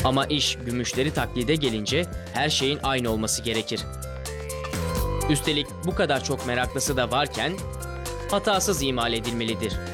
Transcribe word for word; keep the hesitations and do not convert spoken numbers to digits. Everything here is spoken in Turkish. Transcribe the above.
Ama iş gümüşleri taklide gelince her şeyin aynı olması gerekir. Üstelik bu kadar çok meraklısı da varken hatasız imal edilmelidir.